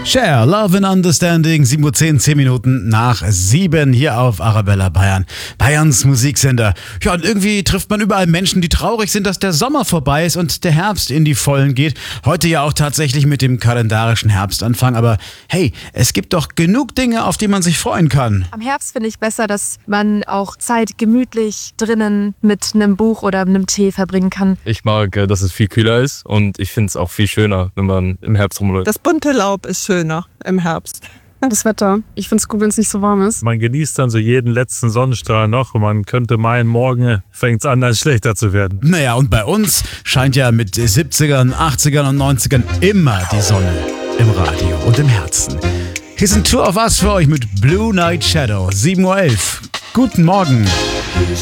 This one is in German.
Share, Love and Understanding, 7:10 Uhr, 10 Minuten nach 7 hier auf Arabella Bayern. Bayerns Musiksender. Ja, und irgendwie trifft man überall Menschen, die traurig sind, dass der Sommer vorbei ist und der Herbst in die Vollen geht. Heute ja auch tatsächlich mit dem kalendarischen Herbstanfang. Aber hey, es gibt doch genug Dinge, auf die man sich freuen kann. Am Herbst finde ich besser, dass man auch Zeit gemütlich drinnen mit einem Buch oder einem Tee verbringen kann. Ich mag, dass es viel kühler ist und ich finde es auch viel schöner, wenn man im Herbst rumläuft. Das bunte Laub ist schöner im Herbst. Das Wetter. Ich finde es gut, wenn es nicht so warm ist. Man genießt dann so jeden letzten Sonnenstrahl noch und man könnte meinen, morgen fängt es an, dann schlechter zu werden. Naja, und bei uns scheint ja mit 70ern, 80ern und 90ern immer die Sonne im Radio und im Herzen. Hier sind Two of Us für euch mit Blue Night Shadow, 7:11 Uhr. Guten Morgen.